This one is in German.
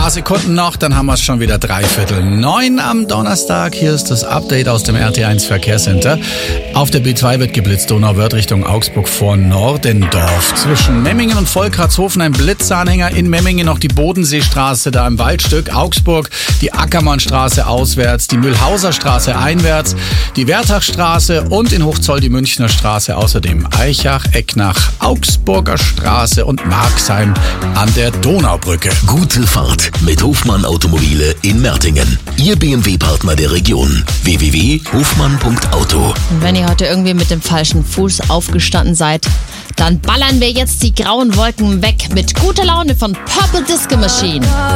Paar Sekunden noch, dann haben wir es schon wieder 8:45 am Donnerstag. Hier ist das Update aus dem RT1 Verkehrscenter. Auf der B2 wird geblitzt, Donauwörth Richtung Augsburg vor Nordendorf. Zwischen Memmingen und Volkratshofen ein Blitzanhänger. In Memmingen noch die Bodenseestraße da im Waldstück. Augsburg die Ackermannstraße auswärts, die Mühlhauser Straße einwärts, die Wertachstraße und in Hochzoll die Münchner Straße. Außerdem Eichach, Ecknach, Augsburger Straße und Marxheim an der Donaubrücke. Gute Fahrt mit Hofmann Automobile in Mertingen. Ihr BMW-Partner der Region. www.hofmann.auto. Und wenn ihr heute irgendwie mit dem falschen Fuß aufgestanden seid, dann ballern wir jetzt die grauen Wolken weg mit guter Laune von Purple Disco Machine.